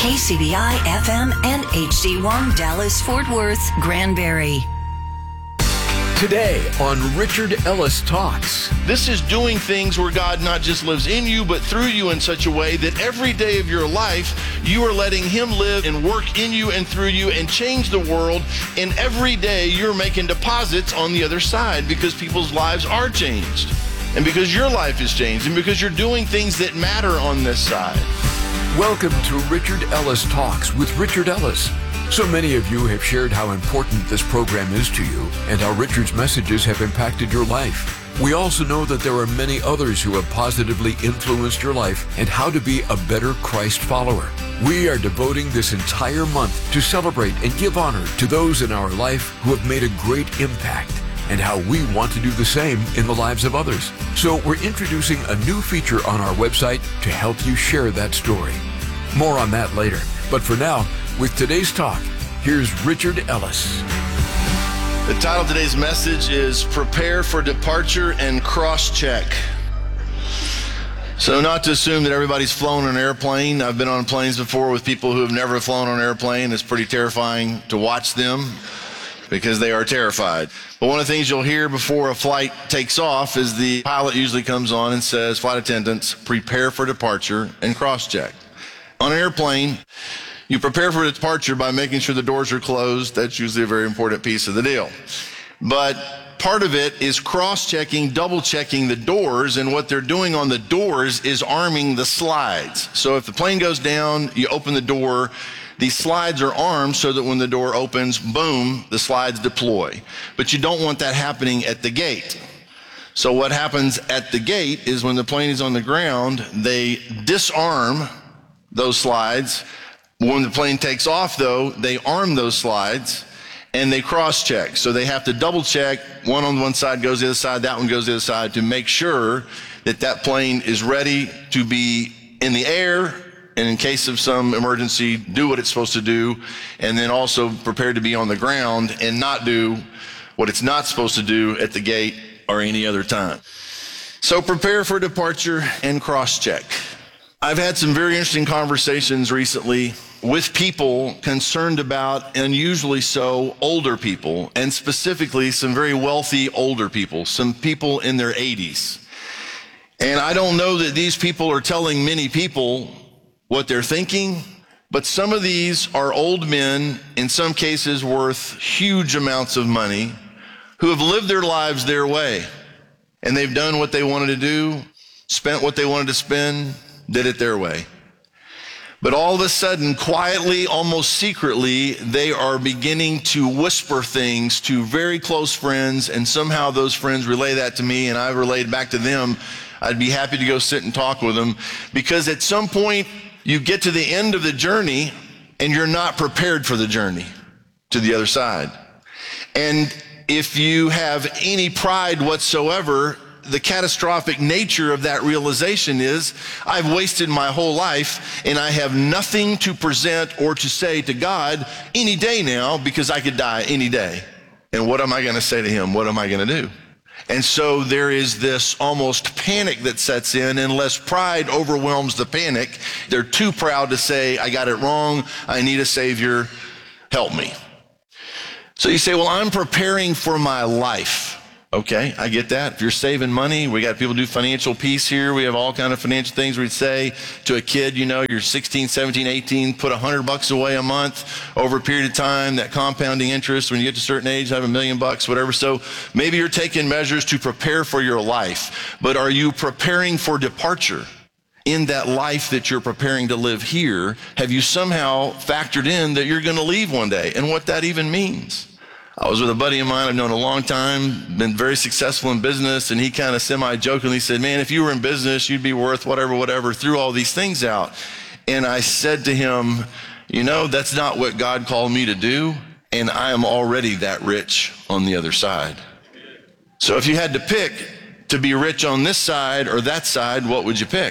KCBI FM and HD1 Dallas Fort Worth Granbury. Today on Richard Ellis Talks. This is doing things where God not just lives in you, but through you in such a way that every day of your life, you are letting Him live and work in you and through you and change the world. And every day you're making deposits on the other side because people's lives are changed. And because your life is changed and because you're doing things that matter on this side. Welcome to Richard Ellis Talks with Richard Ellis. So many of you have shared how important this program is to you and how Richard's messages have impacted your life. We also know that there are many others who have positively influenced your life and how to be a better Christ follower. We are devoting this entire month to celebrate and give honor to those in our life who have made a great impact and how we want to do the same in the lives of others. So we're introducing a new feature on our website to help you share that story. More on that later. But for now, with today's talk, here's Richard Ellis. The title of today's message is Prepare for Departure and Cross-Check. So not to assume that everybody's flown on an airplane. I've been on planes before with people who have never flown on an airplane. It's pretty terrifying to watch them because they are terrified. But one of the things you'll hear before a flight takes off is the pilot usually comes on and says, flight attendants, prepare for departure and cross-check. On an airplane, you prepare for departure by making sure the doors are closed. That's usually a very important piece of the deal. But part of it is cross-checking, double-checking the doors, and what they're doing on the doors is arming the slides. So if the plane goes down, you open the door, these slides are armed so that when the door opens, boom, the slides deploy. But you don't want that happening at the gate. So what happens at the gate is when the plane is on the ground, they disarm those slides. When the plane takes off, though, they arm those slides and they cross-check. So they have to double-check. One on one side goes to the other side, that one goes to the other side to make sure that that plane is ready to be in the air and in case of some emergency, do what it's supposed to do, and then also prepared to be on the ground and not do what it's not supposed to do at the gate or any other time. So prepare for departure and cross-check. I've had some very interesting conversations recently with people concerned about, and usually so, older people, and specifically some very wealthy older people, some people in their 80s. And I don't know that these people are telling many people what they're thinking, but some of these are old men, in some cases worth huge amounts of money, who have lived their lives their way. And they've done what they wanted to do, spent what they wanted to spend, did it their way. But all of a sudden, quietly, almost secretly, they are beginning to whisper things to very close friends, and somehow those friends relay that to me, and I relayed back to them. I'd be happy to go sit and talk with them, because at some point, you get to the end of the journey, and you're not prepared for the journey to the other side. And if you have any pride whatsoever, the catastrophic nature of that realization is I've wasted my whole life and I have nothing to present or to say to God any day now because I could die any day. And what am I going to say to Him? What am I going to do? And so there is this almost panic that sets in unless pride overwhelms the panic. They're too proud to say, I got it wrong. I need a Savior. Help me. So you say, well, I'm preparing for my life. Okay, I get that. If you're saving money, we got people do financial peace here. We have all kind of financial things we'd say to a kid, you know, you're 16, 17, 18, put $100 away a month over a period of time, that compounding interest. When you get to a certain age, have $1 million, whatever. So maybe you're taking measures to prepare for your life, but are you preparing for departure? In that life that you're preparing to live here, have you somehow factored in that you're going to leave one day and what that even means? I was with a buddy of mine I've known a long time, been very successful in business, and he kind of semi-jokingly said, man, if you were in business, you'd be worth whatever, threw all these things out. And I said to him, you know, that's not what God called me to do, and I am already that rich on the other side. So if you had to pick to be rich on this side or that side, what would you pick?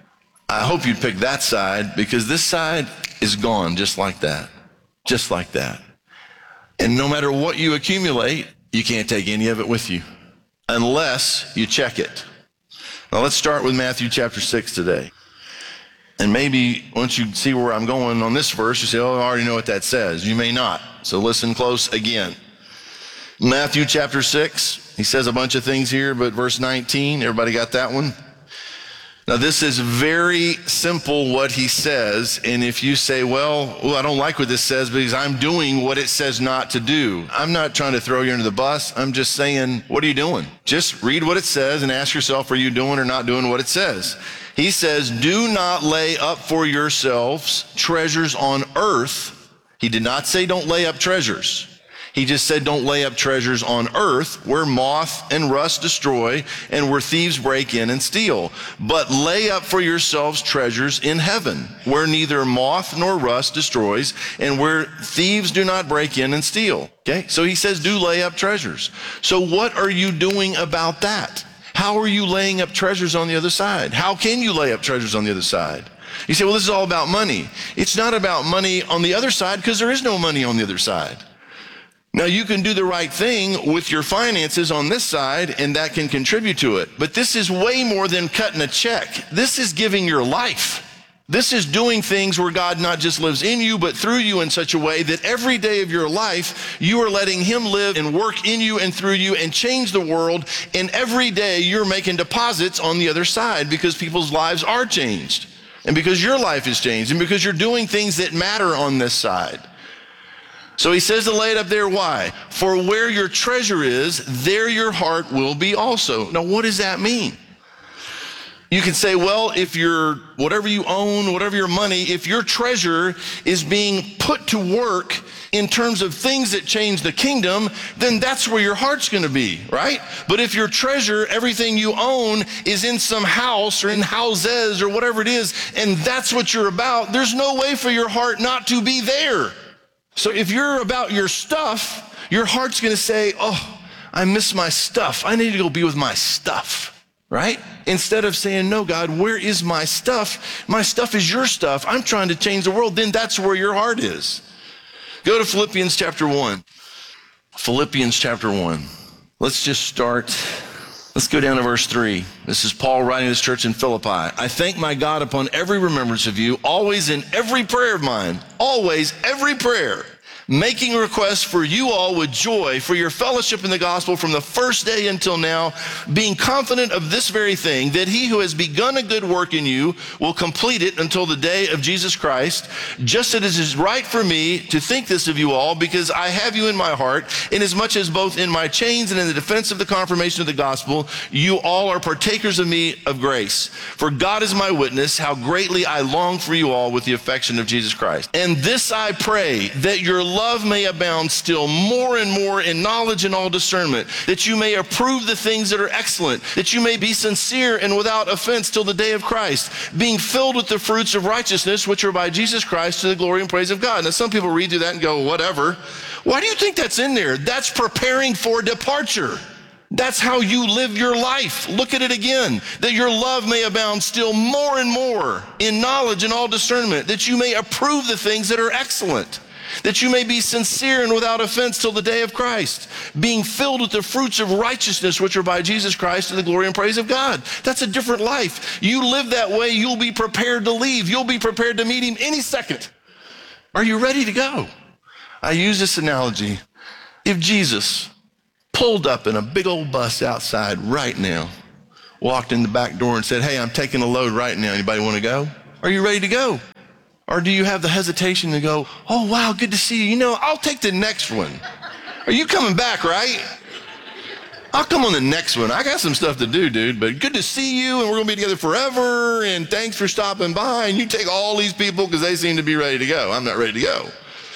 I hope you'd pick that side, because this side is gone just like that, just like that. And no matter what you accumulate, you can't take any of it with you unless you check it. Now let's start with Matthew chapter 6 today. And maybe once you see where I'm going on this verse, you say, oh, I already know what that says. You may not. So listen close again. Matthew chapter 6, he says a bunch of things here, but verse 19, everybody got that one? Now this is very simple what he says, and if you say, well, I don't like what this says because I'm doing what it says not to do. I'm not trying to throw you under the bus. I'm just saying, what are you doing? Just read what it says and ask yourself, are you doing or not doing what it says? He says, do not lay up for yourselves treasures on earth. He did not say don't lay up treasures. He just said don't lay up treasures on earth where moth and rust destroy and where thieves break in and steal. But lay up for yourselves treasures in heaven where neither moth nor rust destroys and where thieves do not break in and steal. Okay, so he says do lay up treasures. So what are you doing about that? How are you laying up treasures on the other side? How can you lay up treasures on the other side? You say, well, this is all about money. It's not about money on the other side because there is no money on the other side. Now, you can do the right thing with your finances on this side, and that can contribute to it. But this is way more than cutting a check. This is giving your life. This is doing things where God not just lives in you, but through you in such a way that every day of your life, you are letting him live and work in you and through you and change the world. And every day you're making deposits on the other side because people's lives are changed. And because your life is changed and because you're doing things that matter on this side. So he says to lay it up there. Why? For where your treasure is, there your heart will be also. Now, what does that mean? You can say, well, if whatever you own, whatever your money, if your treasure is being put to work in terms of things that change the kingdom, then that's where your heart's going to be, right? But if your treasure, everything you own, is in some house or in houses or whatever it is, and that's what you're about, there's no way for your heart not to be there. So if you're about your stuff, your heart's going to say, oh, I miss my stuff. I need to go be with my stuff, right? Instead of saying, no, God, where is my stuff? My stuff is your stuff. I'm trying to change the world. Then that's where your heart is. Go to Philippians chapter 1. Philippians chapter 1. Let's just start. Let's go down to verse 3. This is Paul writing to this church in Philippi. I thank my God upon every remembrance of you, always in every prayer of mine, always every prayer, making requests for you all with joy for your fellowship in the gospel from the first day until now, being confident of this very thing, that he who has begun a good work in you will complete it until the day of Jesus Christ. Just as it is right for me to think this of you all, because I have you in my heart, inasmuch as both in my chains and in the defense of the confirmation of the gospel, you all are partakers of me of grace. For God is my witness, how greatly I long for you all with the affection of Jesus Christ. And this I pray, that your love may abound still more and more in knowledge and all discernment, that you may approve the things that are excellent, that you may be sincere and without offense till the day of Christ, being filled with the fruits of righteousness, which are by Jesus Christ to the glory and praise of God. Now, some people read through that and go, whatever. Why do you think that's in there? That's preparing for departure. That's how you live your life. Look at it again. That your love may abound still more and more in knowledge and all discernment, that you may approve the things that are excellent, that you may be sincere and without offense till the day of Christ, being filled with the fruits of righteousness, which are by Jesus Christ to the glory and praise of God. That's a different life. You live that way, you'll be prepared to leave. You'll be prepared to meet him any second. Are you ready to go? I use this analogy. If Jesus pulled up in a big old bus outside right now, walked in the back door and said, hey, I'm taking a load right now. Anybody want to go? Are you ready to go? Or do you have the hesitation to go, oh, wow, good to see you. You know, I'll take the next one. Are you coming back, right? I'll come on the next one. I got some stuff to do, dude, but good to see you, and we're going to be together forever, and thanks for stopping by. And you take all these people because they seem to be ready to go. I'm not ready to go.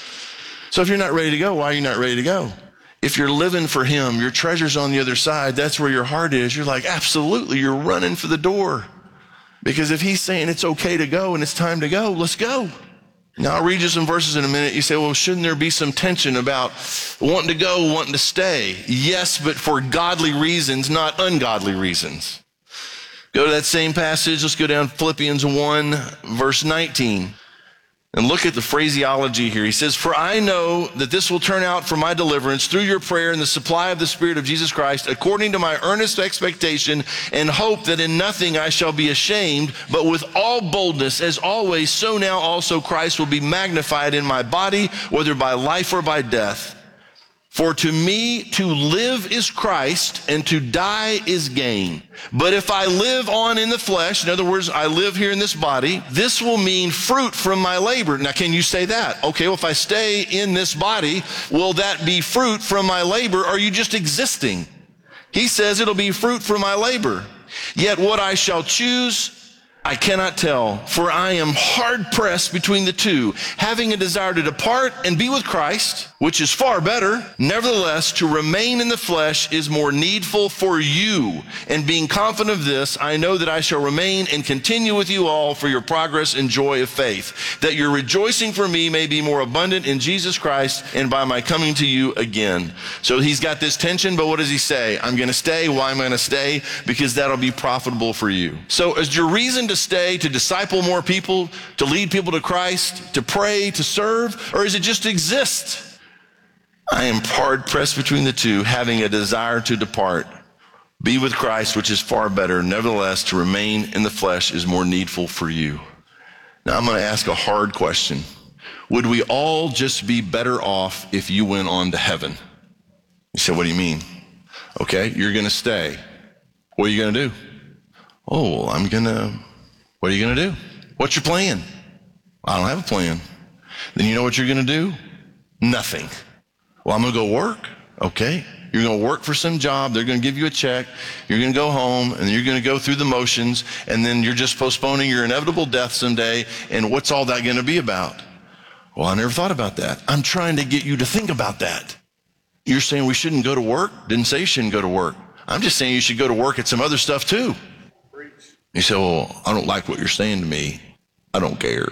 So if you're not ready to go, why are you not ready to go? If you're living for him, your treasure's on the other side, that's where your heart is. You're like, absolutely, you're running for the door. Because if he's saying it's okay to go and it's time to go, let's go. Now, I'll read you some verses in a minute. You say, well, shouldn't there be some tension about wanting to go, wanting to stay? Yes, but for godly reasons, not ungodly reasons. Go to that same passage. Let's go down to Philippians 1, verse 19. And look at the phraseology here. He says, for I know that this will turn out for my deliverance through your prayer and the supply of the Spirit of Jesus Christ, according to my earnest expectation and hope that in nothing I shall be ashamed, but with all boldness, as always, so now also Christ will be magnified in my body, whether by life or by death. For to me to live is Christ, and to die is gain. But if I live on in the flesh, in other words, I live here in this body, this will mean fruit from my labor. Now, can you say that? Okay, well, if I stay in this body, will that be fruit from my labor? Or are you just existing? He says it'll be fruit from my labor. Yet what I shall choose, I cannot tell, for I am hard pressed between the two, having a desire to depart and be with Christ, which is far better. Nevertheless, to remain in the flesh is more needful for you. And being confident of this, I know that I shall remain and continue with you all for your progress and joy of faith, that your rejoicing for me may be more abundant in Jesus Christ and by my coming to you again. So he's got this tension, but what does he say? I'm going to stay. Why am I going to stay? Because that'll be profitable for you. So is your reason to stay, to disciple more people, to lead people to Christ, to pray, to serve, or is it just to exist? I am hard pressed between the two, having a desire to depart, be with Christ, which is far better. Nevertheless, to remain in the flesh is more needful for you. Now I'm going to ask a hard question. Would we all just be better off if you went on to heaven? You say, what do you mean? Okay, you're going to stay. What are you going to do? Oh, what are you going to do? What's your plan? I don't have a plan. Then you know what you're going to do? Nothing. Well, I'm going to go work. Okay. You're going to work for some job. They're going to give you a check. You're going to go home and you're going to go through the motions. And then you're just postponing your inevitable death someday. And what's all that going to be about? Well, I never thought about that. I'm trying to get you to think about that. You're saying we shouldn't go to work? Didn't say you shouldn't go to work. I'm just saying you should go to work at some other stuff too. You say, well, I don't like what you're saying to me. I don't care.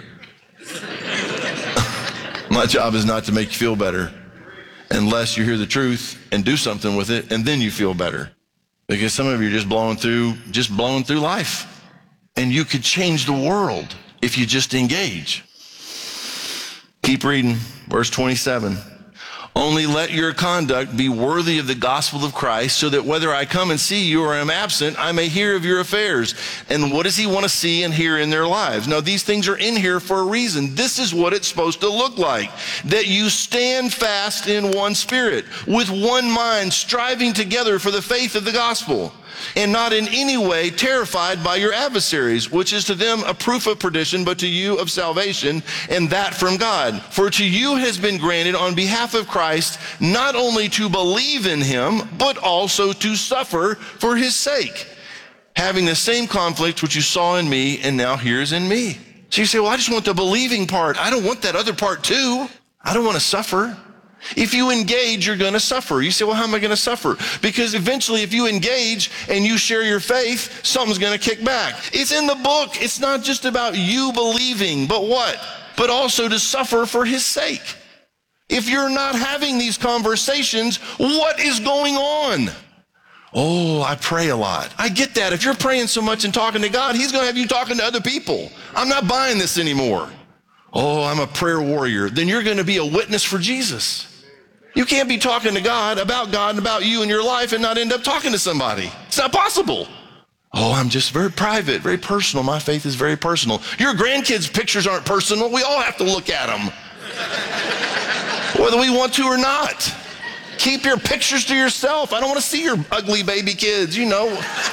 My job is not to make you feel better unless you hear the truth and do something with it, and then you feel better. Because some of you are just blowing through life. And you could change the world if you just engage. Keep reading, verse 27. Only let your conduct be worthy of the gospel of Christ, so that whether I come and see you or am absent, I may hear of your affairs. And what does he want to see and hear in their lives? Now, these things are in here for a reason. This is what it's supposed to look like. That you stand fast in one spirit, with one mind, striving together for the faith of the gospel, and not in any way terrified by your adversaries, which is to them a proof of perdition, but to you of salvation, and that from God. For to you has been granted on behalf of Christ, not only to believe in him, but also to suffer for his sake, having the same conflict which you saw in me and now hears in me. So you say, well, I just want the believing part. I don't want that other part too. I don't want to suffer. If you engage, you're going to suffer. You say, well, how am I going to suffer? Because eventually, if you engage and you share your faith, something's going to kick back. It's in the book. It's not just about you believing, but what? But also to suffer for his sake. If you're not having these conversations, what is going on? Oh, I pray a lot. I get that. If you're praying so much and talking to God, he's going to have you talking to other people. I'm not buying this anymore. Oh, I'm a prayer warrior. Then you're going to be a witness for Jesus. You can't be talking to God and about you and your life and not end up talking to somebody. It's not possible. Oh, I'm just very private, very personal. My faith is very personal. Your grandkids' pictures aren't personal. We all have to look at them, whether we want to or not. Keep your pictures to yourself. I don't want to see your ugly baby kids, you know.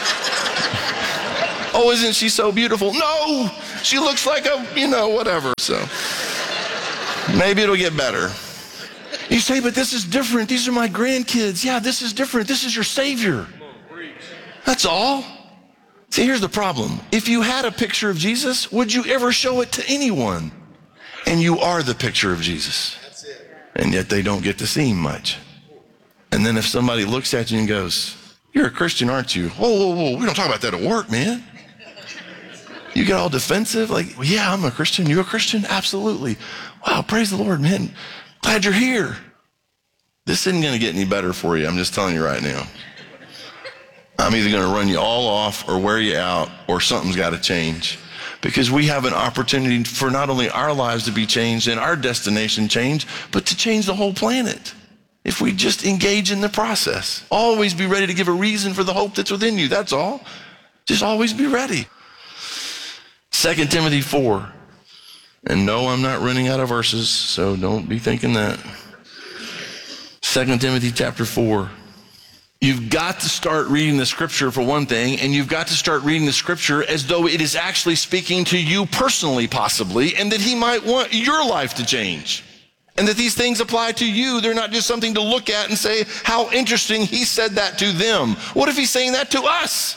Oh, isn't she so beautiful? No, she looks like a, whatever. So maybe it'll get better. You say, but this is different. These are my grandkids. Yeah, this is different. This is your Savior. That's all. See, here's the problem. If you had a picture of Jesus, would you ever show it to anyone? And you are the picture of Jesus. That's it. And yet they don't get to see him much. And then if somebody looks at you and goes, you're a Christian, aren't you? Whoa. We don't talk about that at work, man. You get all defensive, like, well, yeah, I'm a Christian. You a Christian? Absolutely. Wow, praise the Lord, man. Glad you're here. This isn't going to get any better for you. I'm just telling you right now. I'm either going to run you all off or wear you out, or something's got to change. because we have an opportunity for not only our lives to be changed and our destination changed, but to change the whole planet. If we just engage in the process. Always be ready to give a reason for the hope that's within you. That's all. Just always be ready. 2 Timothy 4. And no, I'm not running out of verses, so don't be thinking that. 2 Timothy chapter 4. You've got to start reading the scripture for one thing, and you've got to start reading the scripture as though it is actually speaking to you personally, possibly, and that he might want your life to change. And that these things apply to you. They're not just something to look at and say, how interesting he said that to them. What if he's saying that to us?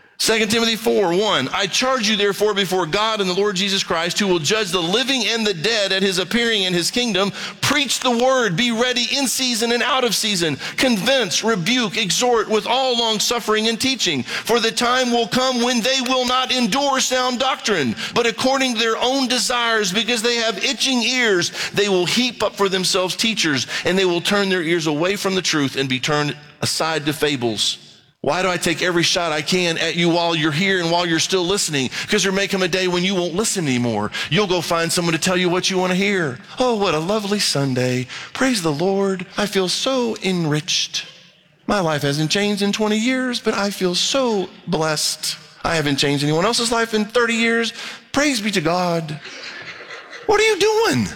2 Timothy 4:1, I charge you therefore before God and the Lord Jesus Christ, who will judge the living and the dead at his appearing in his kingdom. Preach the word, be ready in season and out of season. Convince, rebuke, exhort with all long suffering and teaching. For the time will come when they will not endure sound doctrine, but according to their own desires, because they have itching ears, they will heap up for themselves teachers, and they will turn their ears away from the truth and be turned aside to fables. Why do I take every shot I can at you while you're here and while you're still listening? Because there may come a day when you won't listen anymore. You'll go find someone to tell you what you want to hear. Oh, what a lovely Sunday. Praise the Lord. I feel so enriched. My life hasn't changed in 20 years, but I feel so blessed. I haven't changed anyone else's life in 30 years. Praise be to God. What are you doing?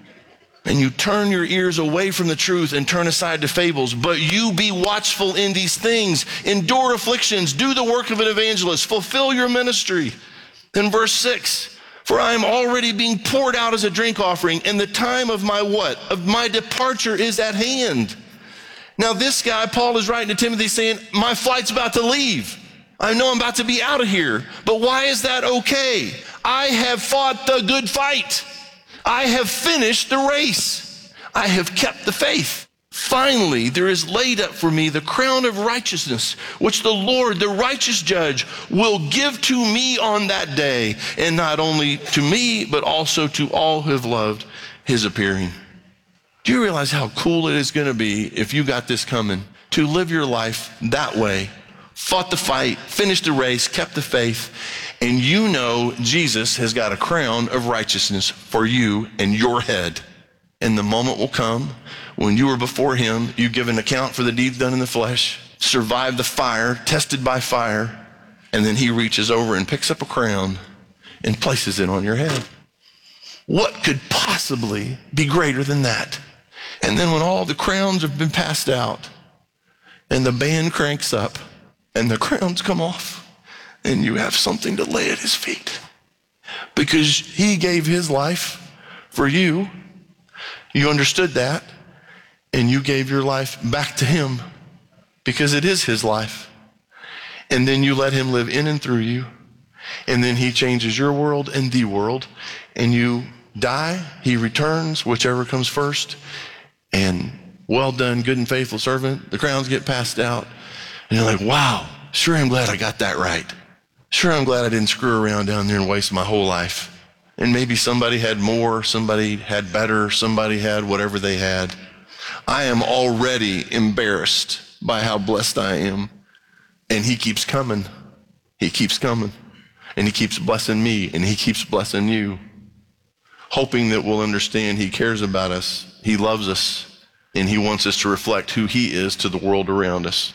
And you turn your ears away from the truth and turn aside to fables. But you be watchful in these things. Endure afflictions. Do the work of an evangelist. Fulfill your ministry. Then verse 6. For I am already being poured out as a drink offering, and the time of my what? Of my departure is at hand. Now this guy, Paul, is writing to Timothy saying, my flight's about to leave. I know I'm about to be out of here. But why is that okay? I have fought the good fight. I have finished the race. I have kept the faith. Finally, there is laid up for me the crown of righteousness, which the Lord, the righteous judge, will give to me on that day, and not only to me, but also to all who have loved his appearing. Do you realize how cool it is going to be if you got this coming, to live your life that way, fought the fight, finished the race, kept the faith, and you know Jesus has got a crown of righteousness for you and your head. And the moment will come when you are before him, you give an account for the deeds done in the flesh, survived the fire, tested by fire, and then he reaches over and picks up a crown and places it on your head. What could possibly be greater than that? And then when all the crowns have been passed out and the band cranks up and the crowns come off, and you have something to lay at his feet. Because he gave his life for you. You understood that. And you gave your life back to him because it is his life. And then you let him live in and through you. And then he changes your world and the world. And you die, he returns, whichever comes first. And well done, good and faithful servant. The crowns get passed out. And you're like, wow, sure I'm glad I got that right. Sure, I'm glad I didn't screw around down there and waste my whole life. And maybe somebody had more, somebody had better, somebody had whatever they had. I am already embarrassed by how blessed I am. And he keeps coming. He keeps coming. And he keeps blessing me, and he keeps blessing you. Hoping that we'll understand he cares about us, he loves us, and he wants us to reflect who he is to the world around us.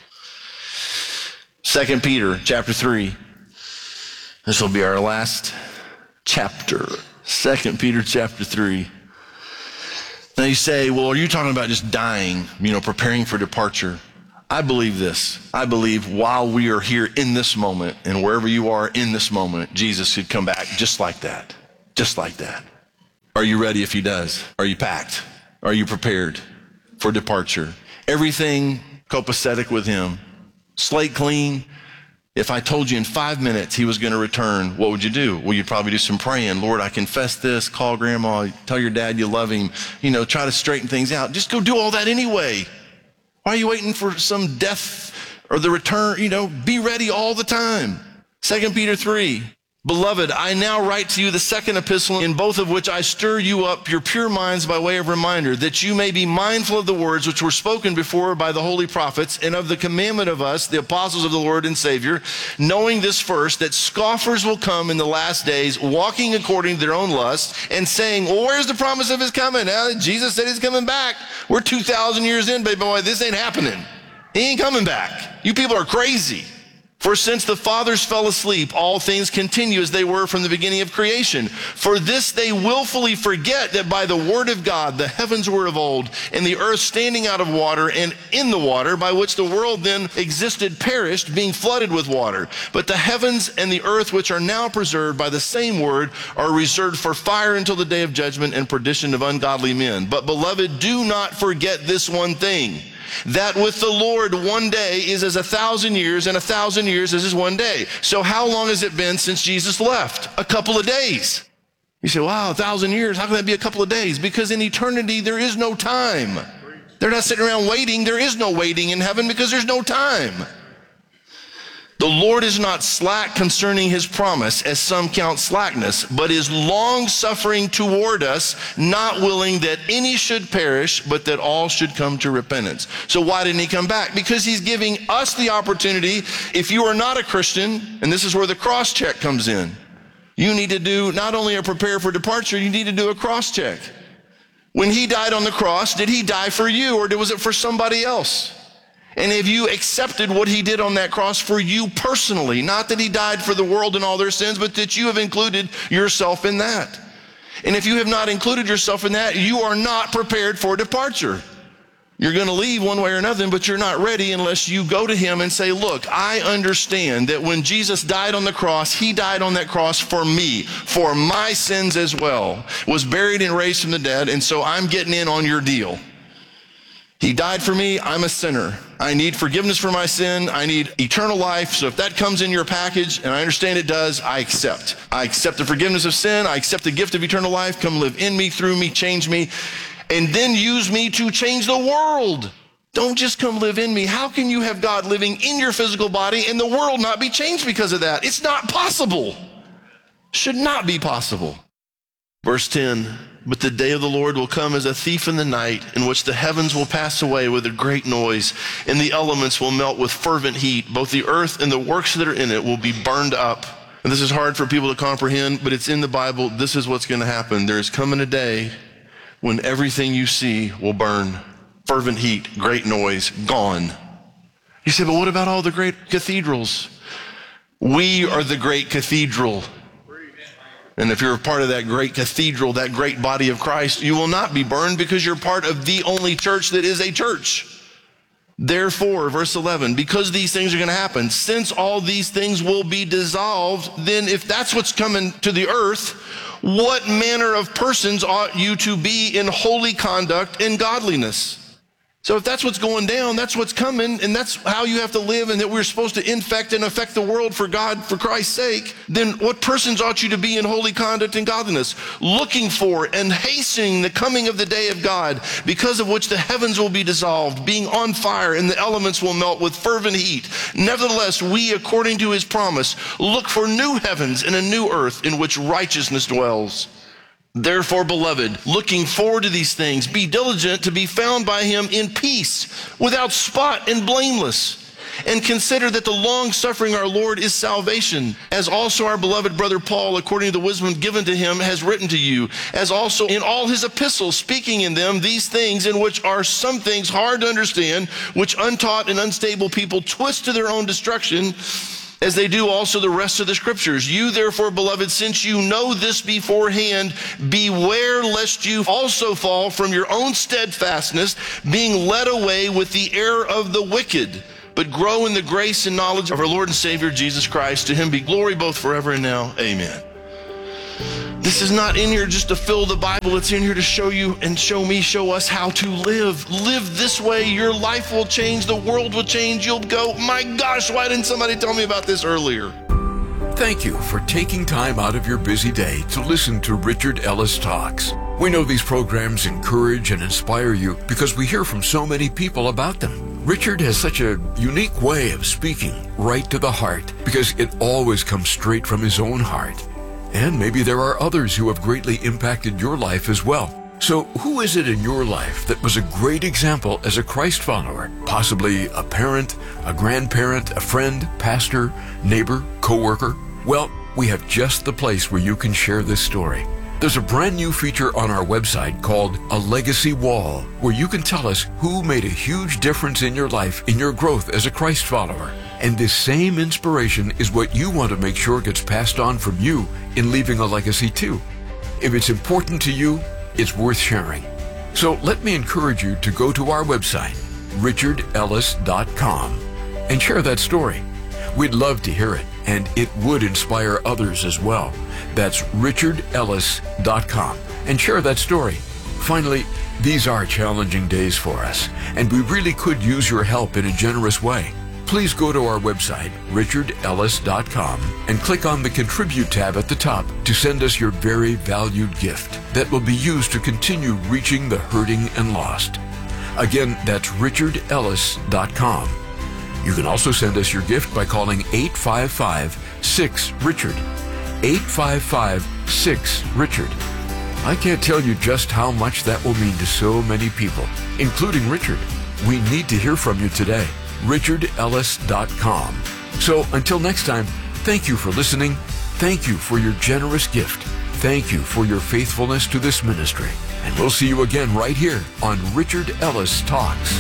2 Peter chapter 3. This will be our last chapter, 2 Peter chapter 3. Now you say, well, are you talking about just dying, preparing for departure? I believe this. I believe while we are here in this moment, and wherever you are in this moment, Jesus should come back just like that. Just like that. Are you ready if he does? Are you packed? Are you prepared for departure? Everything copacetic with him. Slate clean. If I told you in 5 minutes he was going to return, what would you do? Well, you'd probably do some praying. Lord, I confess this. Call grandma. Tell your dad you love him. Try to straighten things out. Just go do all that anyway. Why are you waiting for some death or the return? Be ready all the time. 2 Peter 3. Beloved, I now write to you the second epistle, in both of which I stir you up your pure minds by way of reminder, that you may be mindful of the words which were spoken before by the holy prophets, and of the commandment of us, the apostles of the Lord and Savior, knowing this first, that scoffers will come in the last days, walking according to their own lusts, and saying, well, where's the promise of his coming? Now, Jesus said he's coming back. We're 2,000 years in, baby boy. This ain't happening. He ain't coming back. You people are crazy. For since the fathers fell asleep, all things continue as they were from the beginning of creation. For this they willfully forget that by the word of God the heavens were of old, and the earth standing out of water and in the water, by which the world then existed, perished, being flooded with water. But the heavens and the earth, which are now preserved by the same word, are reserved for fire until the day of judgment and perdition of ungodly men. But beloved, do not forget this one thing, that with the Lord 1 day is as 1,000 years, and 1,000 years is as 1 day. So how long has it been since Jesus left? A couple of days. You say, wow, 1,000 years, how can that be a couple of days? Because in eternity, there is no time. They're not sitting around waiting. There is no waiting in heaven because there's no time. The Lord is not slack concerning his promise, as some count slackness, but is long-suffering toward us, not willing that any should perish, but that all should come to repentance. So why didn't he come back? Because he's giving us the opportunity. If you are not a Christian, and this is where the cross check comes in, you need to do not only a prepare for departure, you need to do a cross check. When he died on the cross, did he die for you, or was it for somebody else? And have you accepted what he did on that cross for you personally? Not that he died for the world and all their sins, but that you have included yourself in that. And if you have not included yourself in that, you are not prepared for departure. You're going to leave one way or another, but you're not ready unless you go to him and say, look, I understand that when Jesus died on the cross, he died on that cross for me, for my sins as well, was buried and raised from the dead, and so I'm getting in on your deal. He died for me. I'm a sinner. I need forgiveness for my sin. I need eternal life. So if that comes in your package, and I understand it does, I accept. I accept the forgiveness of sin. I accept the gift of eternal life. Come live in me, through me, change me, and then use me to change the world. Don't just come live in me. How can you have God living in your physical body and the world not be changed because of that? It's not possible. Should not be possible. Verse 10, but the day of the Lord will come as a thief in the night, in which the heavens will pass away with a great noise, and the elements will melt with fervent heat. Both the earth and the works that are in it will be burned up. And this is hard for people to comprehend, but it's in the Bible. This is what's going to happen. There is coming a day when everything you see will burn. Fervent heat, great noise, gone. You say, but what about all the great cathedrals? We are the great cathedral. And if you're a part of that great cathedral, that great body of Christ, you will not be burned because you're part of the only church that is a church. Therefore, verse 11, because these things are going to happen, since all these things will be dissolved, then if that's what's coming to the earth, what manner of persons ought you to be in holy conduct and godliness? So if that's what's going down, that's what's coming, and that's how you have to live, and that we're supposed to infect and affect the world for God, for Christ's sake, then what persons ought you to be in holy conduct and godliness? Looking for and hastening the coming of the day of God, because of which the heavens will be dissolved, being on fire, and the elements will melt with fervent heat. Nevertheless, we, according to his promise, look for new heavens and a new earth in which righteousness dwells. Therefore, beloved, looking forward to these things, be diligent to be found by him in peace, without spot and blameless. And consider that the long-suffering our Lord is salvation, as also our beloved brother Paul, according to the wisdom given to him, has written to you, as also in all his epistles, speaking in them these things, in which are some things hard to understand, which untaught and unstable people twist to their own destruction, as they do also the rest of the scriptures. You therefore, beloved, since you know this beforehand, beware lest you also fall from your own steadfastness, being led away with the error of the wicked, but grow in the grace and knowledge of our Lord and Savior, Jesus Christ. To him be glory both forever and now. Amen. This is not in here just to fill the Bible. It's in here to show you and show me, show us how to live. Live this way. Your life will change. The world will change. You'll go, my gosh, why didn't somebody tell me about this earlier? Thank you for taking time out of your busy day to listen to Richard Ellis Talks. We know these programs encourage and inspire you because we hear from so many people about them. Richard has such a unique way of speaking right to the heart because it always comes straight from his own heart. And maybe there are others who have greatly impacted your life as well. So who is it in your life that was a great example as a Christ follower? Possibly a parent, a grandparent, a friend, pastor, neighbor, coworker? Well, we have just the place where you can share this story. There's a brand new feature on our website called A Legacy Wall, where you can tell us who made a huge difference in your life, in your growth as a Christ follower. And this same inspiration is what you want to make sure gets passed on from you in leaving a legacy too. If it's important to you, it's worth sharing. So let me encourage you to go to our website, richardellis.com, and share that story. We'd love to hear it, and it would inspire others as well. That's richardellis.com, and share that story. Finally, these are challenging days for us, and we really could use your help in a generous way. Please go to our website, richardellis.com, and click on the Contribute tab at the top to send us your very valued gift that will be used to continue reaching the hurting and lost. Again, that's richardellis.com. You can also send us your gift by calling 855-6-RICHARD. 855-6-RICHARD. I can't tell you just how much that will mean to so many people, including Richard. We need to hear from you today. richardellis.com. So until next time, thank you for listening. Thank you for your generous gift. Thank you for your faithfulness to this ministry. And we'll see you again right here on Richard Ellis Talks.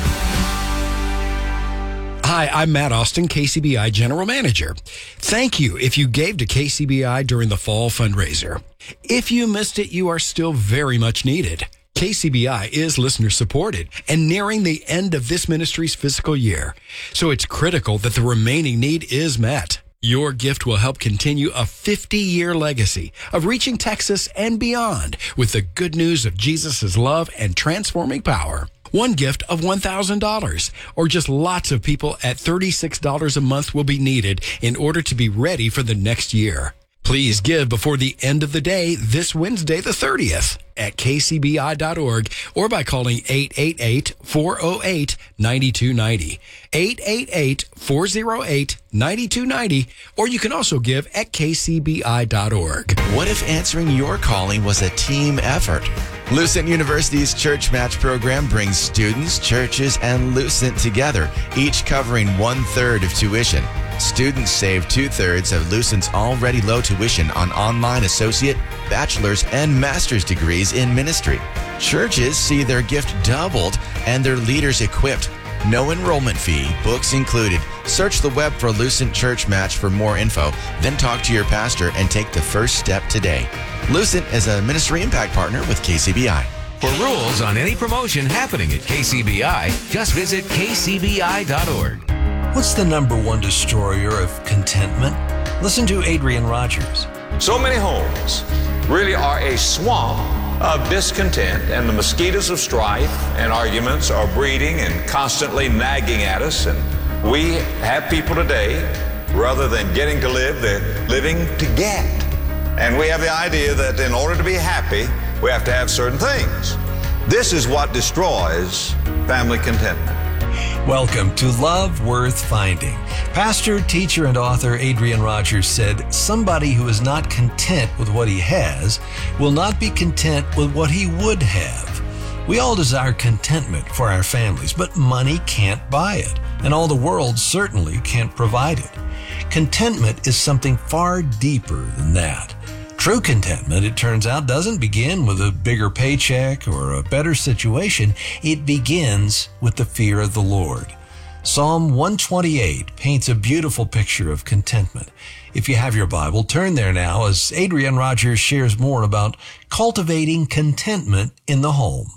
Hi, I'm Matt Austin, KCBI General Manager. Thank you if you gave to KCBI during the fall fundraiser. If you missed it, you are still very much needed. KCBI is listener supported and nearing the end of this ministry's fiscal year. So it's critical that the remaining need is met. Your gift will help continue a 50-year legacy of reaching Texas and beyond with the good news of Jesus' love and transforming power. One gift of $1,000 or just lots of people at $36 a month will be needed in order to be ready for the next year. Please give before the end of the day this Wednesday, the 30th at kcbi.org or by calling 888-408-9290. 888-408-9290, or you can also give at kcbi.org. What if answering your calling was a team effort? Lucent University's Church Match program brings students, churches, and Lucent together, each covering 1/3 of tuition. Students save 2/3 of Lucent's already low tuition on online associate, bachelor's, and master's degrees in ministry. Churches see their gift doubled and their leaders equipped. No enrollment fee, books included. Search the web for Lucent Church Match for more info, then talk to your pastor and take the first step today. Lucent is a ministry impact partner with KCBI. For rules on any promotion happening at KCBI, just visit kcbi.org. What's the number one destroyer of contentment? Listen to Adrian Rogers. So many homes really are a swamp of discontent, and the mosquitoes of strife and arguments are breeding and constantly nagging at us. And we have people today, rather than getting to live, they're living to get. And we have the idea that in order to be happy, we have to have certain things. This is what destroys family contentment. Welcome to Love Worth Finding. Pastor, teacher, and author Adrian Rogers said, somebody who is not content with what he has will not be content with what he would have. We all desire contentment for our families, but money can't buy it, and all the world certainly can't provide it. Contentment is something far deeper than that. True contentment, it turns out, doesn't begin with a bigger paycheck or a better situation. It begins with the fear of the Lord. Psalm 128 paints a beautiful picture of contentment. If you have your Bible, turn there now as Adrian Rogers shares more about cultivating contentment in the home.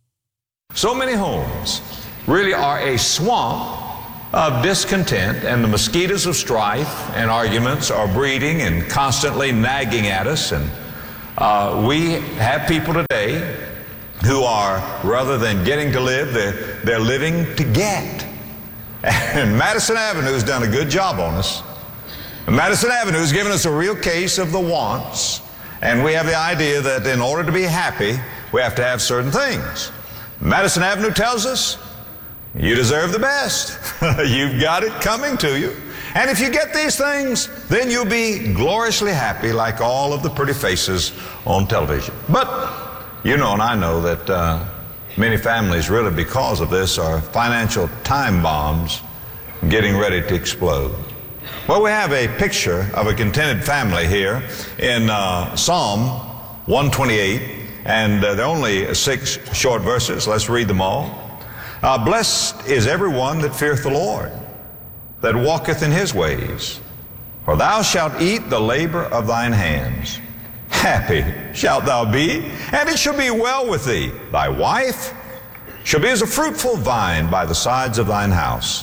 So many homes really are a swamp of discontent, and the mosquitoes of strife and arguments are breeding and constantly nagging at us. And we have people today who are, rather than getting to live, they're living to get. And Madison Avenue has done a good job on us. Madison Avenue has given us a real case of the wants, and we have the idea that in order to be happy, we have to have certain things. Madison Avenue tells us You deserve the best. You've got it coming to you. And if you get these things, then you'll be gloriously happy like all of the pretty faces on television. But you know and I know that many families really because of this are financial time bombs getting ready to explode. Well, we have a picture of a contented family here in Psalm 128, and there are only 6 short verses. Let's read them all. Blessed is everyone that feareth the Lord, that walketh in his ways. For thou shalt eat the labor of thine hands. Happy shalt thou be, and it shall be well with thee. Thy wife shall be as a fruitful vine by the sides of thine house.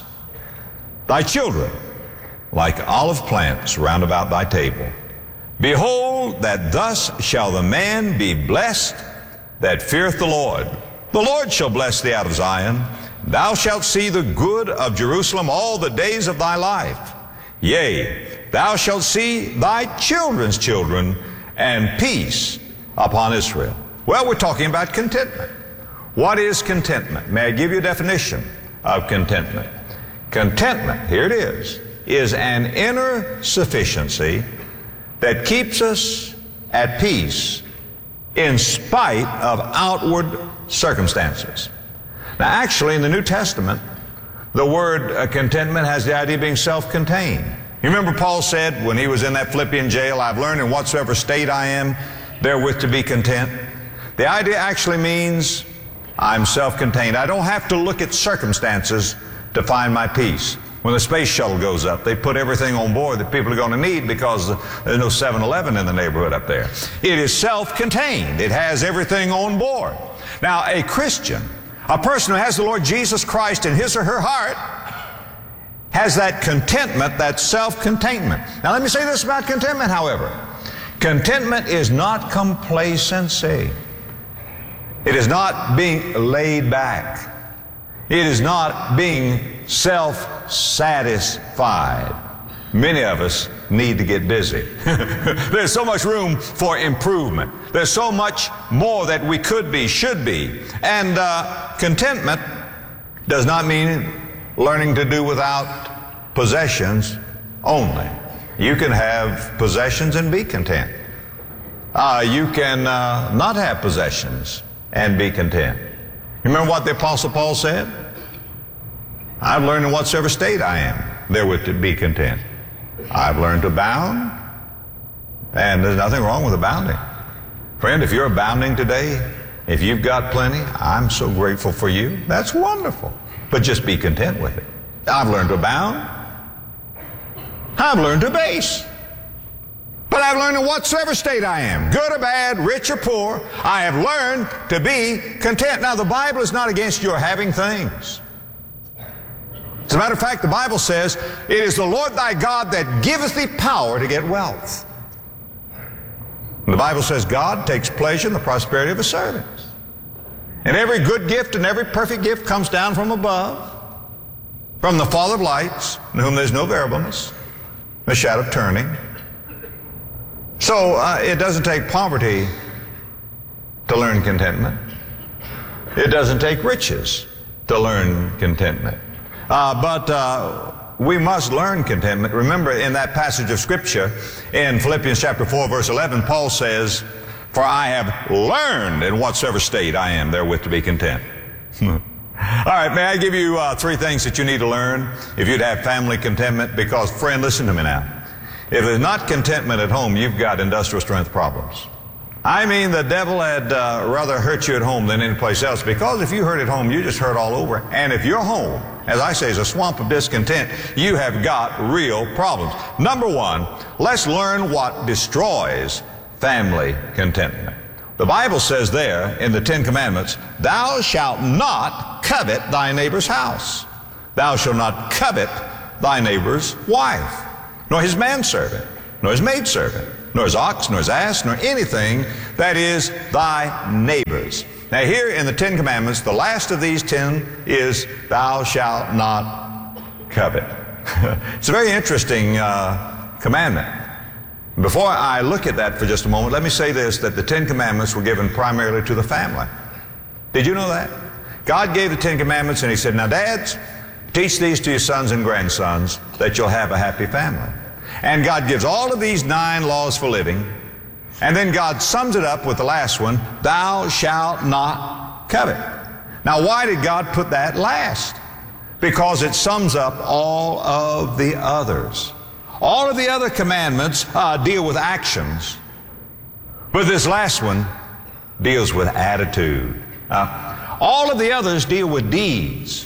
Thy children like olive plants round about thy table. Behold, that thus shall the man be blessed that feareth the Lord. The Lord shall bless thee out of Zion. Thou shalt see the good of Jerusalem all the days of thy life. Yea, thou shalt see thy children's children, and peace upon Israel. Well, we're talking about contentment. What is contentment? May I give you a definition of contentment? Contentment, here it is an inner sufficiency that keeps us at peace in spite of outward circumstances. Now, actually, in the New Testament, the word contentment has the idea of being self-contained. You remember Paul said when he was in that Philippian jail, I've learned in whatsoever state I am, therewith to be content. The idea actually means I'm self-contained. I don't have to look at circumstances to find my peace. When the space shuttle goes up, they put everything on board that people are going to need because there's no 7-Eleven in the neighborhood up there. It is self-contained. It has everything on board. Now, a Christian, a person who has the Lord Jesus Christ in his or her heart, has that contentment, that self-containment. Now, let me say this about contentment, however. Contentment is not complacency. It is not being laid back. It is not being self-satisfied. Many of us need to get busy. There's so much room for improvement. There's so much more that we could be, should be. And contentment does not mean learning to do without possessions only. You can have possessions and be content. You can not have possessions and be content. You remember what the Apostle Paul said? I've learned in whatsoever state I am, therewith to be content. I've learned to abound, and there's nothing wrong with abounding. Friend, if you're abounding today, if you've got plenty, I'm so grateful for you. That's wonderful. But just be content with it. I've learned to abound. I've learned to abase. But I've learned in whatsoever state I am, good or bad, rich or poor, I have learned to be content. Now, the Bible is not against your having things. As a matter of fact, the Bible says, it is the Lord thy God that giveth thee power to get wealth. And the Bible says God takes pleasure in the prosperity of his servants. And every good gift and every perfect gift comes down from above, from the Father of lights, in whom there's no variableness, no shadow of turning. So it doesn't take poverty to learn contentment. It doesn't take riches to learn contentment. But we must learn contentment. Remember in that passage of Scripture in Philippians chapter 4, verse 11, Paul says, for I have learned in whatsoever state I am therewith to be content. All right, may I give you 3 things that you need to learn if you'd have family contentment? Because, friend, listen to me now. If there's not contentment at home, you've got industrial strength problems. I mean, the devil had rather hurt you at home than any place else, because if you hurt at home, you just hurt all over. And if your home, as I say, is a swamp of discontent, you have got real problems. Number 1, let's learn what destroys family contentment. The Bible says there in the 10 Commandments, thou shalt not covet thy neighbor's house. Thou shalt not covet thy neighbor's wife, nor his manservant, nor his maidservant, nor his ox, nor his ass, nor anything that is thy neighbor's. Now here in the 10 Commandments, the last of these 10 is thou shalt not covet. It's a very interesting commandment. Before I look at that for just a moment, let me say this, that the 10 Commandments were given primarily to the family. Did you know that? God gave the Ten Commandments and he said, now dads, teach these to your sons and grandsons that you'll have a happy family. And God gives all of these 9 laws for living. And then God sums it up with the last one, thou shalt not covet. Now why did God put that last? Because it sums up all of the others. All of the other commandments deal with actions. But this last one deals with attitude. All of the others deal with deeds.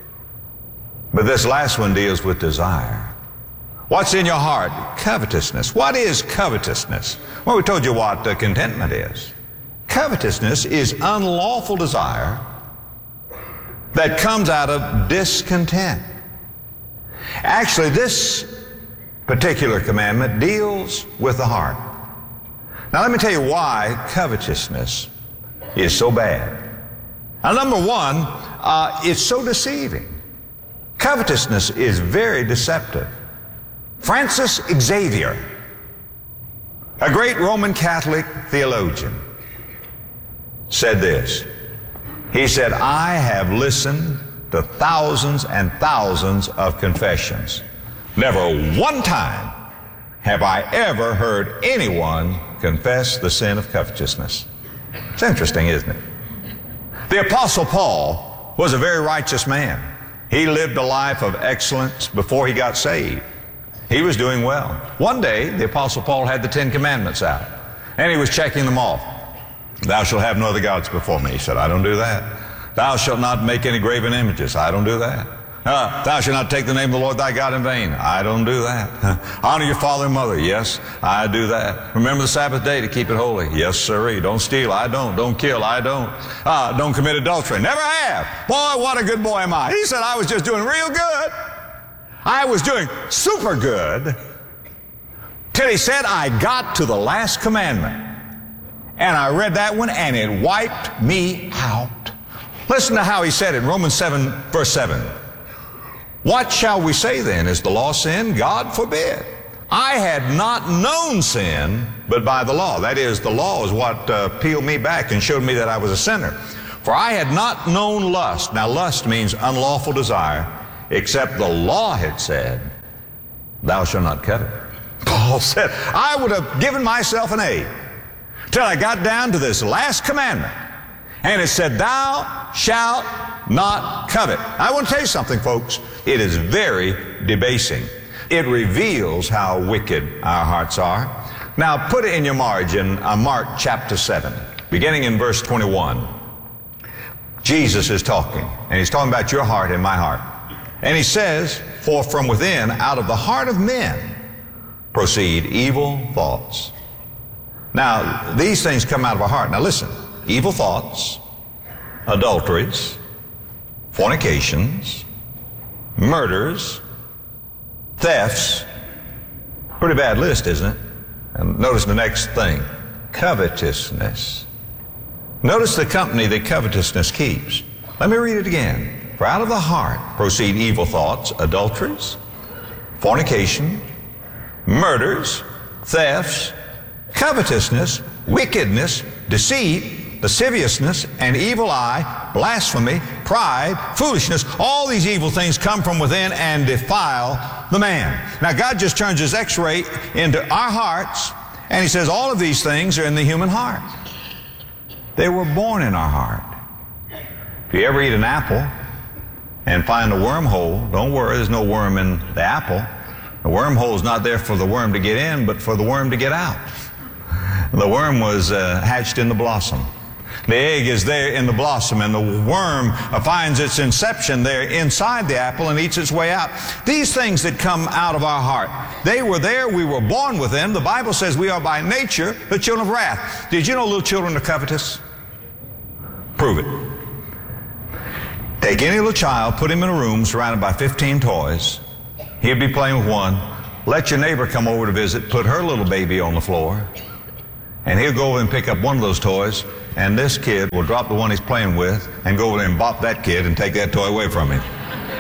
But this last one deals with desire. What's in your heart? Covetousness. What is covetousness? Well, we told you what contentment is. Covetousness is unlawful desire that comes out of discontent. Actually, this particular commandment deals with the heart. Now, let me tell you why covetousness is so bad. Now, number one, it's so deceiving. Covetousness is very deceptive. Francis Xavier, a great Roman Catholic theologian, said this. He said, I have listened to thousands and thousands of confessions. Never one time have I ever heard anyone confess the sin of covetousness. It's interesting, isn't it? The Apostle Paul was a very righteous man. He lived a life of excellence before he got saved. He was doing well. One day, the Apostle Paul had the 10 Commandments out, and he was checking them off. Thou shalt have no other gods before me. He said, I don't do that. Thou shalt not make any graven images. I don't do that. Thou shalt not take the name of the Lord thy God in vain. I don't do that. Honor your father and mother. Yes, I do that. Remember the Sabbath day to keep it holy. Yes, sirree. Don't steal. I don't. Don't kill. I don't. Don't commit adultery. Never have. Boy, what a good boy am I. He said I was just doing real good. I was doing super good till he said I got to the last commandment. And I read that one and it wiped me out. Listen to how he said it in Romans 7, verse 7. What shall we say then? Is the law sin? God forbid. I had not known sin, but by the law. That is, the law is what peeled me back and showed me that I was a sinner. For I had not known lust. Now, lust means unlawful desire, except the law had said, thou shalt not covet. Paul said, I would have given myself an A till I got down to this last commandment. And it said, thou shalt not covet. I want to tell you something, folks. It is very debasing. It reveals how wicked our hearts are. Now, put it in your margin, Mark chapter 7, beginning in verse 21. Jesus is talking, and he's talking about your heart and my heart. And he says, for from within, out of the heart of men, proceed evil thoughts. Now, these things come out of our heart. Now listen, evil thoughts, adulteries, fornications, murders, thefts. Pretty bad list, isn't it? And notice the next thing, covetousness. Notice the company that covetousness keeps. Let me read it again. For out of the heart proceed evil thoughts, adulteries, fornication, murders, thefts, covetousness, wickedness, deceit, lasciviousness, an evil eye, blasphemy, pride, foolishness. All these evil things come from within and defile the man. Now God just turns his x-ray into our hearts, and he says all of these things are in the human heart. They were born in our heart. If you ever eat an apple and find a wormhole, don't worry, there's no worm in the apple. The wormhole is not there for the worm to get in, but for the worm to get out. The worm was hatched in the blossom. The egg is there in the blossom, and the worm finds its inception there inside the apple and eats its way out. These things that come out of our heart, they were there, we were born with them. The Bible says we are by nature the children of wrath. Did you know little children are covetous? Prove it. Take any little child, put him in a room surrounded by 15 toys. He'll be playing with one. Let your neighbor come over to visit, put her little baby on the floor, and he'll go over and pick up one of those toys, and this kid will drop the one he's playing with and go over there and bop that kid and take that toy away from him.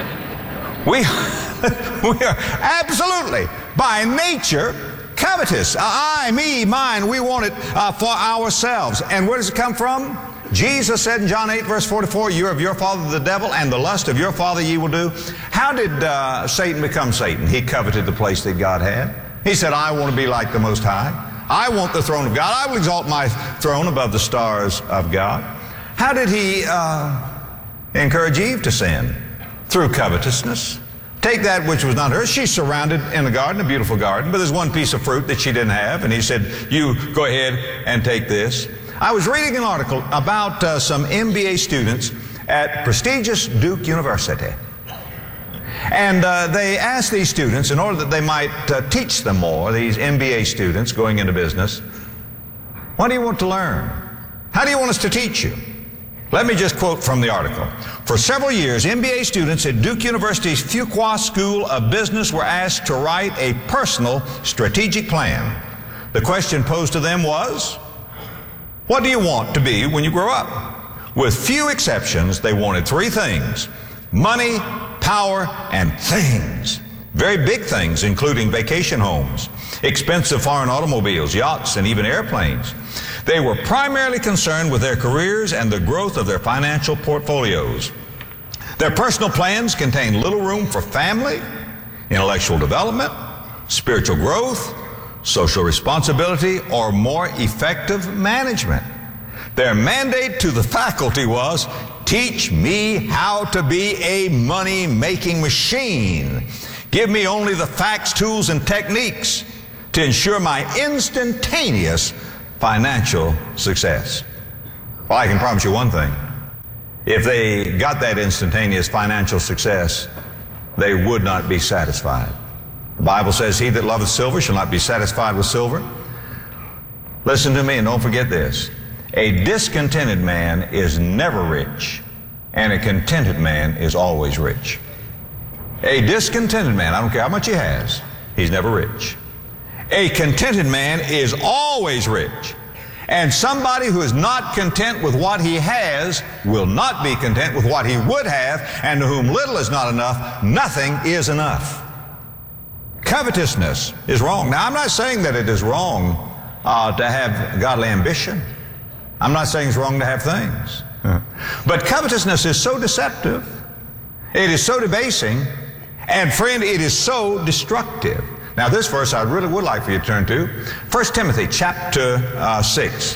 We are absolutely, by nature, covetous. I, me, mine, we want it for ourselves. And where does it come from? Jesus said in John 8, verse 44, "You are of your father the devil, and the lust of your father ye will do." How did Satan become Satan? He coveted the place that God had. He said, "I want to be like the Most High. I want the throne of God. I will exalt my throne above the stars of God." How did he encourage Eve to sin? Through covetousness. Take that which was not hers. She's surrounded in a garden, a beautiful garden, but there's one piece of fruit that she didn't have, and he said, "You go ahead and take this." I was reading an article about some MBA students at prestigious Duke University. And they asked these students, in order that they might teach them more, these MBA students going into business, "What do you want to learn? How do you want us to teach you?" Let me just quote from the article. "For several years, MBA students at Duke University's Fuqua School of Business were asked to write a personal strategic plan. The question posed to them was, what do you want to be when you grow up? With few exceptions, they wanted three things: money, power, and things. Very big things, including vacation homes, expensive foreign automobiles, yachts, and even airplanes. They were primarily concerned with their careers and the growth of their financial portfolios. Their personal plans contained little room for family, intellectual development, spiritual growth, social responsibility, or more effective management. Their mandate to the faculty was, teach me how to be a money-making machine. Give me only the facts, tools, and techniques to ensure my instantaneous financial success. Well, I can promise you one thing. If they got that instantaneous financial success, they would not be satisfied. The Bible says, he that loveth silver shall not be satisfied with silver. Listen to me and don't forget this. A discontented man is never rich, and a contented man is always rich. A discontented man, I don't care how much he has, he's never rich. A contented man is always rich. And somebody who is not content with what he has will not be content with what he would have, and to whom little is not enough, nothing is enough. Covetousness is wrong. Now, I'm not saying that it is wrong to have godly ambition. I'm not saying it's wrong to have things. But covetousness is so deceptive, it is so debasing, and friend, it is so destructive. Now, this verse I really would like for you to turn to. 1 Timothy chapter 6.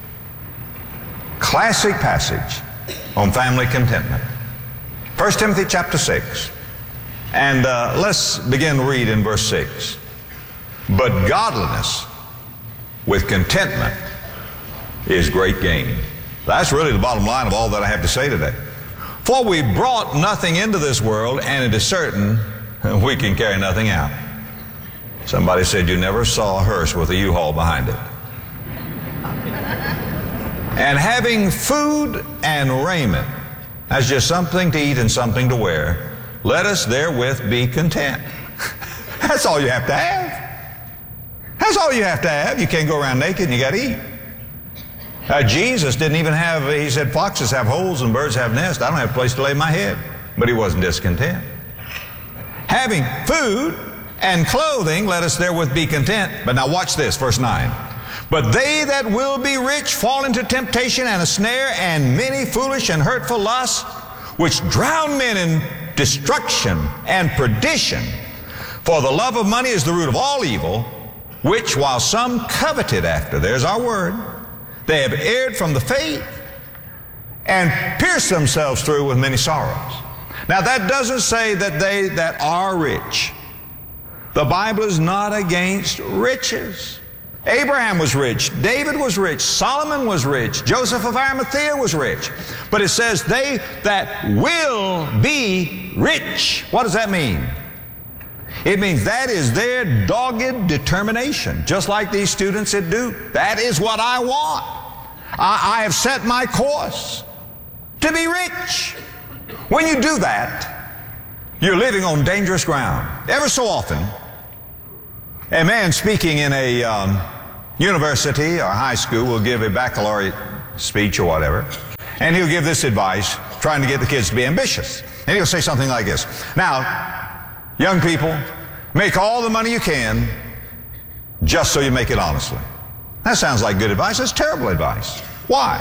Classic passage on family contentment. 1 Timothy chapter 6. And let's begin to read in verse 6. But godliness with contentment is great gain. That's really the bottom line of all that I have to say today. For we brought nothing into this world, and it is certain we can carry nothing out. Somebody said you never saw a hearse with a U-Haul behind it. And having food and raiment, that's just something to eat and something to wear, let us therewith be content. That's all you have to have. That's all you have to have. You can't go around naked and you got to eat. Jesus didn't even have, he said, foxes have holes and birds have nests. I don't have a place to lay my head. But he wasn't discontent. Having food and clothing, let us therewith be content. But now watch this, verse 9. But they that will be rich fall into temptation and a snare and many foolish and hurtful lusts, which drown men in destruction and perdition. For the love of money is the root of all evil, which while some coveted after, there's our word, they have erred from the faith and pierced themselves through with many sorrows. Now that doesn't say that they that are rich. The Bible is not against riches. Abraham was rich. David was rich. Solomon was rich. Joseph of Arimathea was rich. But it says they that will be rich. What does that mean? It means that is their dogged determination. Just like these students at Duke. That is what I want. I have set my course to be rich. When you do that, you're living on dangerous ground. Ever so often, a man speaking in a university or high school will give a baccalaureate speech or whatever, and he'll give this advice, trying to get the kids to be ambitious. And he'll say something like this: now, young people, make all the money you can just so you make it honestly. That sounds like good advice. That's terrible advice. Why?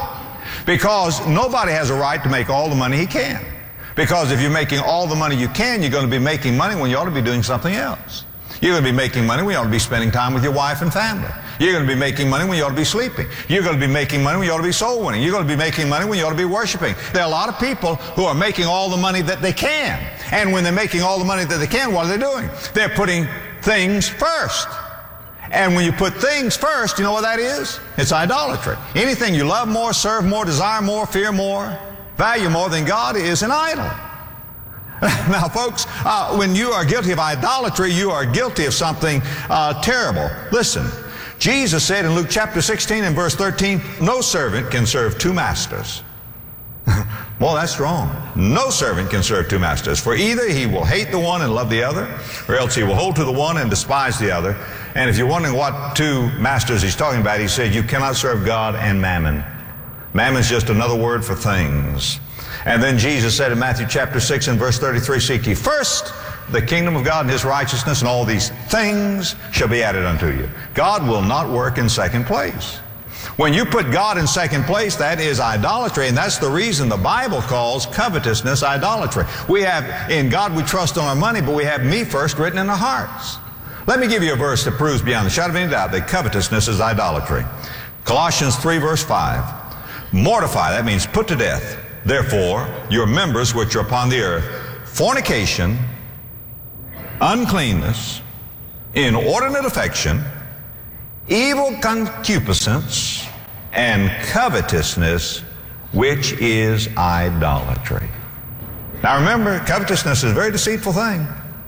Because nobody has a right to make all the money he can. Because if you're making all the money you can, you're going to be making money when you ought to be doing something else. You're going to be making money when you ought to be spending time with your wife and family. You're going to be making money when you ought to be sleeping. You're going to be making money when you ought to be soul winning. You're going to be making money when you ought to be worshiping. There are a lot of people who are making all the money that they can. And when they're making all the money that they can, what are they doing? They're putting things first. And when you put things first, you know what that is? It's idolatry. Anything you love more, serve more, desire more, fear more, value more than God is an idol. Now, folks, when you are guilty of idolatry, you are guilty of something terrible. Listen, Jesus said in Luke chapter 16 and verse 13, no servant can serve two masters. Well, that's wrong. No servant can serve two masters. For either he will hate the one and love the other, or else he will hold to the one and despise the other. And if you're wondering what two masters he's talking about, he said you cannot serve God and mammon. Mammon is just another word for things. And then Jesus said in Matthew chapter 6 and verse 33, seek ye first the kingdom of God and his righteousness, and all these things shall be added unto you. God will not work in second place. When you put God in second place, that is idolatry, and that's the reason the Bible calls covetousness idolatry. We have, in God we trust on our money, but we have me first written in our hearts. Let me give you a verse that proves beyond the shadow of any doubt that covetousness is idolatry. Colossians 3 verse 5. Mortify, that means put to death, therefore, your members which are upon the earth, fornication, uncleanness, inordinate affection, evil concupiscence, and covetousness, which is idolatry. Now remember, covetousness is a very deceitful thing.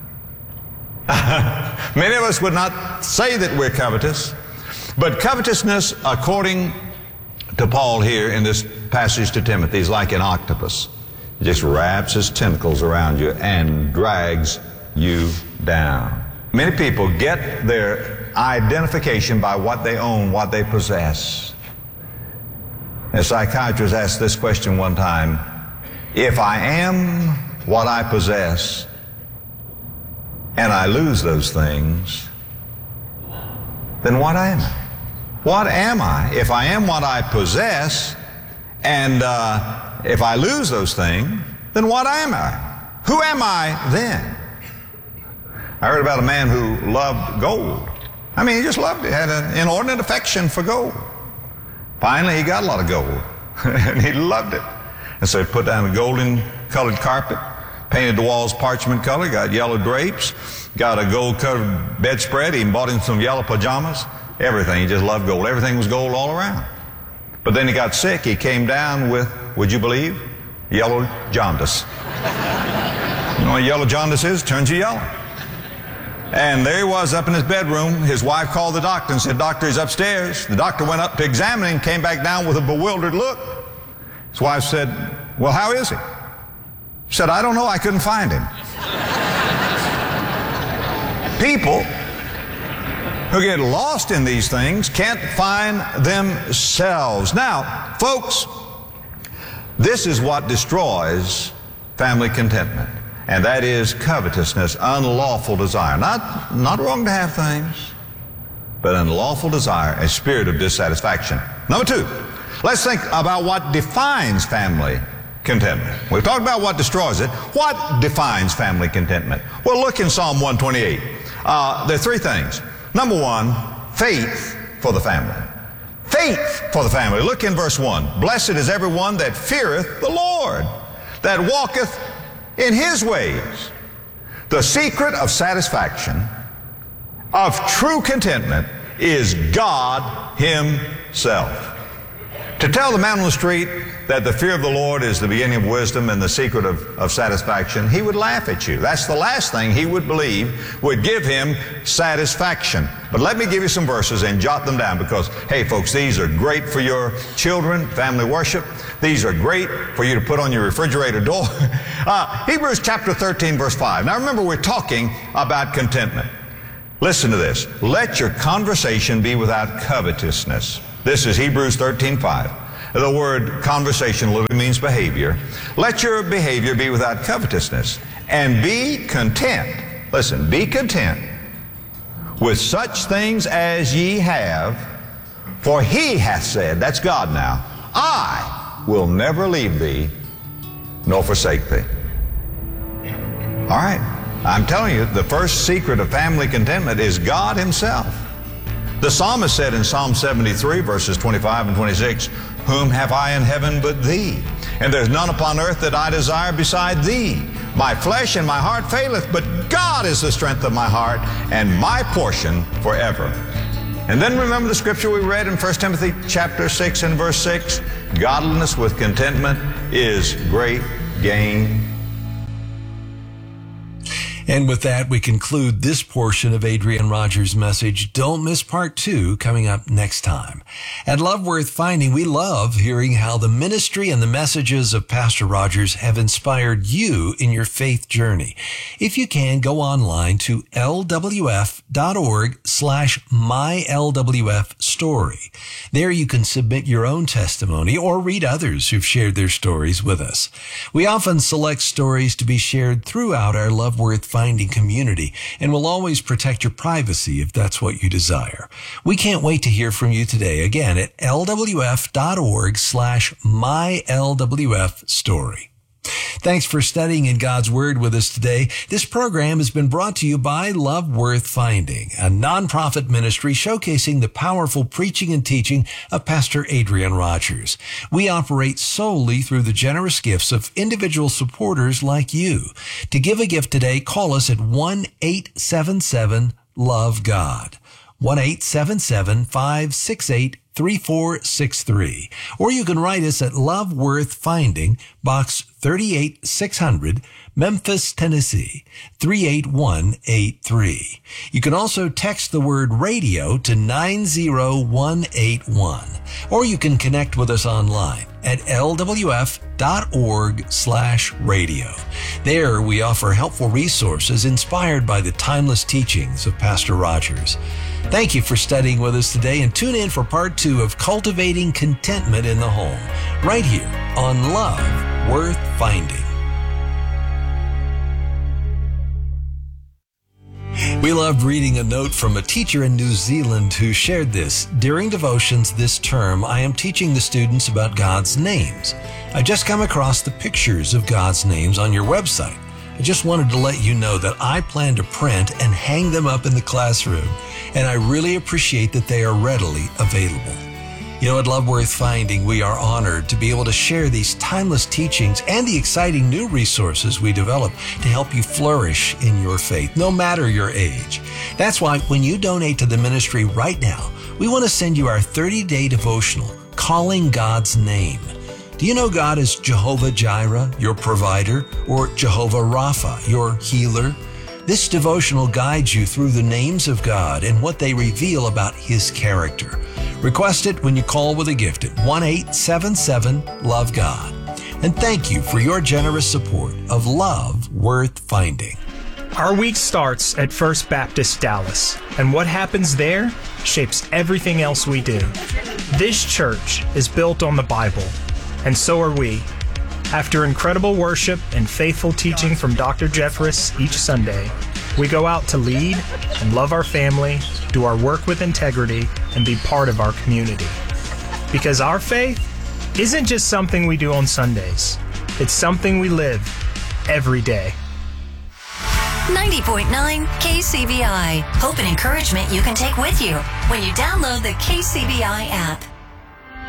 Many of us would not say that we're covetous, but covetousness, according to Paul here in this passage to Timothy, is like an octopus. It just wraps his tentacles around you and drags you down. Many people get their identification by what they own, what they possess. A psychiatrist asked this question one time: if I am what I possess and I lose those things, then what am I? What am I? If I am what I possess and if I lose those things, then what am I? Who am I then? I heard about a man who loved gold. I mean, he just loved it, had an inordinate affection for gold. Finally, he got a lot of gold, and he loved it. And so he put down a golden-colored carpet, painted the walls parchment color, got yellow drapes, got a gold-covered bedspread, even bought him some yellow pajamas, everything. He just loved gold. Everything was gold all around. But then he got sick. He came down with, would you believe, yellow jaundice. You know what yellow jaundice is? Turns you yellow. And there he was up in his bedroom. His wife called the doctor and said, "Doctor, he's upstairs." The doctor went up to examine him, came back down with a bewildered look. His wife said, "Well, how is he?" He said, "I don't know. I couldn't find him." People who get lost in these things can't find themselves. Now, folks, this is what destroys family contentment. And that is covetousness, unlawful desire. Not wrong to have things, but unlawful desire, a spirit of dissatisfaction. Number two, let's think about what defines family contentment. We've talked about what destroys it. What defines family contentment? Well, look in Psalm 128. There are three things. Number one, faith for the family. Faith for the family. Look in verse 1. Blessed is everyone that feareth the Lord, that walketh in his ways. The secret of satisfaction, of true contentment, is God himself. To tell the man on the street that the fear of the Lord is the beginning of wisdom and the secret of satisfaction, he would laugh at you. That's the last thing he would believe would give him satisfaction. But let me give you some verses and jot them down, because, hey folks, these are great for your children, family worship. These are great for you to put on your refrigerator door. Hebrews chapter 13 verse 5. Now remember, we're talking about contentment. Listen to this. Let your conversation be without covetousness. This is Hebrews 13:5. The word conversation literally means behavior. Let your behavior be without covetousness, and be content. Listen, be content with such things as ye have, for he hath said, that's God now, I will never leave thee nor forsake thee. All right. I'm telling you, the first secret of family contentment is God himself. The psalmist said in Psalm 73, verses 25 and 26, "Whom have I in heaven but thee? And there's none upon earth that I desire beside thee. My flesh and my heart faileth, but God is the strength of my heart and my portion forever." And then remember the scripture we read in 1 Timothy chapter 6 and verse 6? Godliness with contentment is great gain. And with that, we conclude this portion of Adrian Rogers' message. Don't miss part 2 coming up next time. At Love Worth Finding, we love hearing how the ministry and the messages of Pastor Rogers have inspired you in your faith journey. If you can, go online to lwf.org/mylwfstory. There you can submit your own testimony or read others who've shared their stories with us. We often select stories to be shared throughout our Love Worth Finding community, and we'll always protect your privacy if that's what you desire. We can't wait to hear from you today, again at lwf.org/mylwfstory. Thanks for studying in God's Word with us today. This program has been brought to you by Love Worth Finding, a nonprofit ministry showcasing the powerful preaching and teaching of Pastor Adrian Rogers. We operate solely through the generous gifts of individual supporters like you. To give a gift today, call us at 1-877-LOVE-GOD. 1-877-568-3463. Or you can write us at Love Worth Finding, Box 38600, Memphis, Tennessee, 38183. You can also text the word radio to 90181. Or you can connect with us online at lwf.org/radio. There we offer helpful resources inspired by the timeless teachings of Pastor Rogers. Thank you for studying with us today, and tune in for part 2 of Cultivating Contentment in the Home, right here on Love Worth Finding. We loved reading a note from a teacher in New Zealand who shared this. During devotions this term, I am teaching the students about God's names. I just come across the pictures of God's names on your website. I just wanted to let you know that I plan to print and hang them up in the classroom, and I really appreciate that they are readily available. You know, at Love Worth Finding, we are honored to be able to share these timeless teachings and the exciting new resources we develop to help you flourish in your faith, no matter your age. That's why when you donate to the ministry right now, we want to send you our 30-day devotional, Calling God's Name. Do you know God is Jehovah Jireh, your provider, or Jehovah Rapha, your healer? This devotional guides you through the names of God and what they reveal about His character. Request it when you call with a gift at 1-877-LOVE-GOD. And thank you for your generous support of Love Worth Finding. Our week starts at First Baptist Dallas, and what happens there shapes everything else we do. This church is built on the Bible, and so are we. After incredible worship and faithful teaching from Dr. Jeffress each Sunday, we go out to lead and love our family, do our work with integrity, and be part of our community. Because our faith isn't just something we do on Sundays. It's something we live every day. 90.9 KCBI. Hope and encouragement you can take with you when you download the KCBI app.